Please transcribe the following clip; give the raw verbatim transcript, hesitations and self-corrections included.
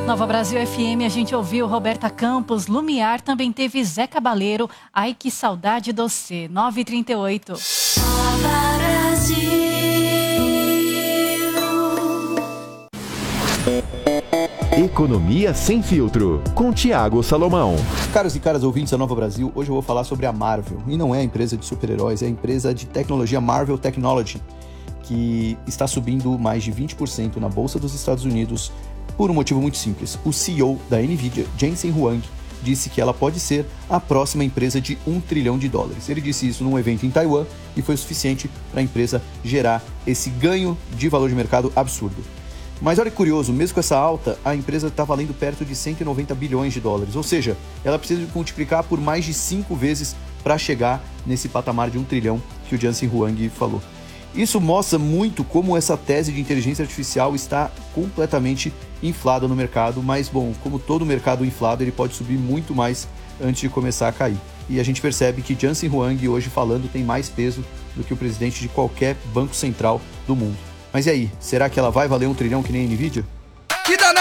Nova Brasil F M, a gente ouviu Roberta Campos, Lumiar, também teve Zé Cabaleiro, Ai Que Saudade Doce, nove e trinta e oito. Nova Brasil. Economia Sem Filtro, com Tiago Salomão. Caros e caras ouvintes da Nova Brasil, hoje eu vou falar sobre a Marvel. E não é a empresa de super-heróis, é a empresa de tecnologia Marvel Technology, que está subindo mais de vinte por cento na Bolsa dos Estados Unidos por um motivo muito simples. O C E O da Nvidia, Jensen Huang, disse que ela pode ser a próxima empresa de um trilhão de dólares. Ele disse isso num evento em Taiwan e foi o suficiente para a empresa gerar esse ganho de valor de mercado absurdo. Mas olha que curioso, mesmo com essa alta, a empresa está valendo perto de cento e noventa bilhões de dólares, ou seja, ela precisa multiplicar por mais de cinco vezes para chegar nesse patamar de um trilhão que o Jensen Huang falou. Isso mostra muito como essa tese de inteligência artificial está completamente inflada no mercado, mas bom, como todo mercado inflado, ele pode subir muito mais antes de começar a cair. E a gente percebe que Jensen Huang hoje falando tem mais peso do que o presidente de qualquer banco central do mundo. Mas e aí, será que ela vai valer um trilhão que nem a Nvidia? Que danado!